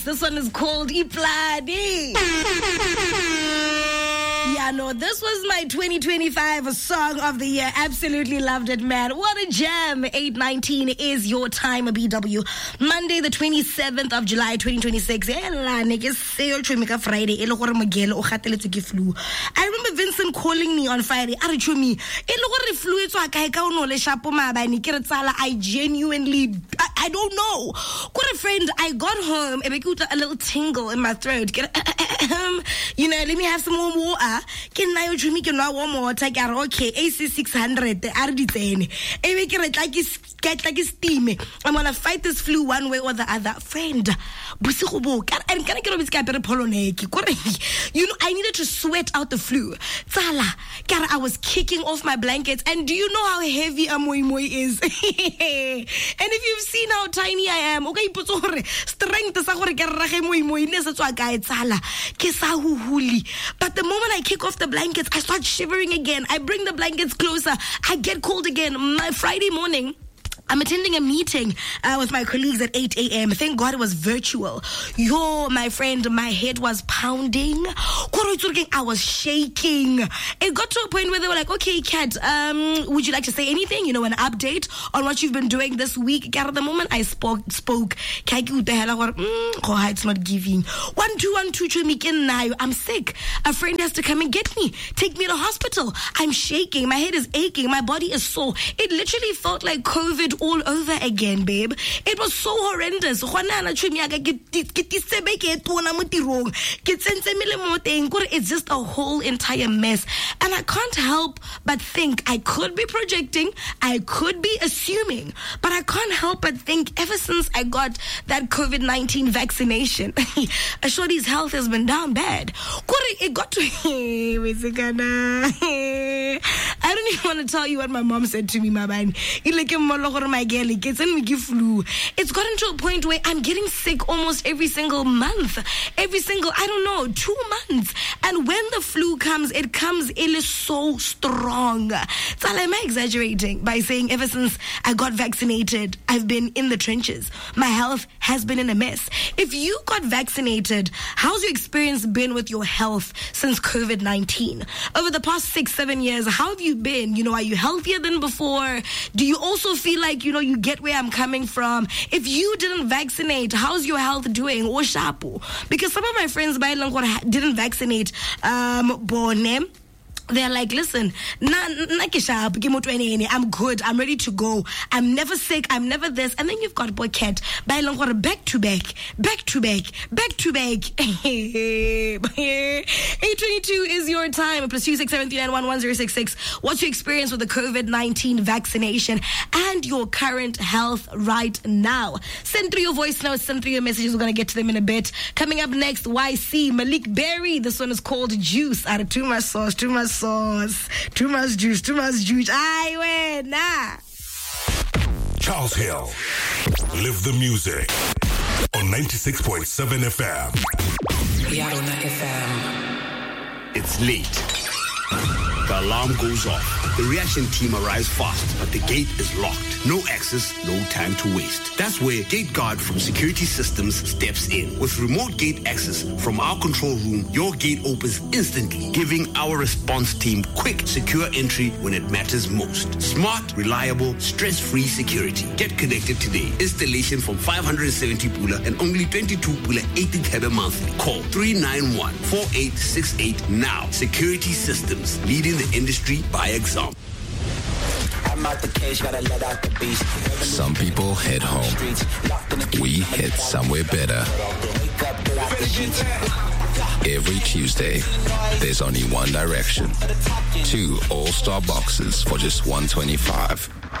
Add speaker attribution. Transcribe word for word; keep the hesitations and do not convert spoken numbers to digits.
Speaker 1: This one is called Ipladi. Yeah, no, this was my twenty twenty-five song of the year. Absolutely loved it, man. What a jam. eight nineteen is your time, B W. Monday, the twenty-seventh of July, twenty twenty-six. I remember Vincent calling me on Friday. I genuinely, I, I don't know. Got a friend, I got home, and I got a little tingle in my throat. You know, let me have some warm water. Can I dream you know warm water? Okay, A C six hundred. I did say, I make it like it's get like it's steamy. I'm gonna fight this flu one way or the other. Friend, I'm gonna get over this. You know, I needed to sweat out the flu. Tsala, I was kicking off my blankets, and do you know how heavy a moi moi is? And if you've seen how tiny I am, okay, put strength sa gore ke rage moi moi ne se tswa kae tsala ke sa huhuli. But the moment I kick off the blankets, I start shivering again. I bring the blankets closer. I get cold again. My Friday morning, I'm attending a meeting uh, with my colleagues at eight a.m. Thank God it was virtual. Yo, my friend, my head was pounding. I was shaking. It got to a point where they were like, okay, Kat, um, would you like to say anything? You know, an update on what you've been doing this week? At the moment I spoke, spoke. It's not giving. One, two, one, two, two, I'm sick. A friend has to come and get me. Take me to the hospital. I'm shaking. My head is aching. My body is sore. It literally felt like COVID all over again, babe. It was so horrendous. It's just a whole entire mess. And I can't help but think I could be projecting, I could be assuming, but I can't help but think ever since I got that COVID nineteen vaccination, Ashodi's health has been down bad. It got to I don't even want to tell you what my mom said to me, my man. My girl, it's gotten to a point where I'm getting sick almost every single month. Every single, I don't know, two months. And when the flu comes, it comes, it is so strong. So am I exaggerating by saying ever since I got vaccinated, I've been in the trenches. My health has been in a mess. If you got vaccinated, how's your experience been with your health since COVID nineteen? Over the past six, seven years, how have you been? You know, are you healthier than before? Do you also feel like, you know, you get where I'm coming from? If you didn't vaccinate, how's your health doing? Or shapu? Because some of my friends by didn't vaccinate. Um, Bonem. They're like, listen, I'm good. I'm ready to go. I'm never sick. I'm never this. And then you've got Boyket, back to back, back to back, back to back. eight twenty-two is your time. Plus two six seven three nine one one zero six six. What's your experience with the COVID nineteen vaccination and your current health right now? Send through your voice notes, send through your messages. We're going to get to them in a bit. Coming up next, Y C, Malik Berry. This one is called Juice. Out of too much sauce, too much sauce. Sauce. Too much juice, too much juice. I win. Nah.
Speaker 2: Charles Hill. Live the music on ninety-six point seven F M.
Speaker 3: Yarona F M.
Speaker 4: It's late. The alarm goes off. The reaction team arrives fast, but the gate is locked. No access, no time to waste. That's where Gate Guard from Security Systems steps in. With remote gate access from our control room, your gate opens instantly, giving our response team quick, secure entry when it matters most. Smart, reliable, stress-free security. Get connected today. Installation from five hundred seventy pula and only twenty-two pula eighty kebe monthly. Call three nine one, four eight six eight now. Security Systems, leading the industry by example.
Speaker 5: Some people head home. We head somewhere better. Every Tuesday, there's only one direction. Two all-star boxes for just one twenty-five.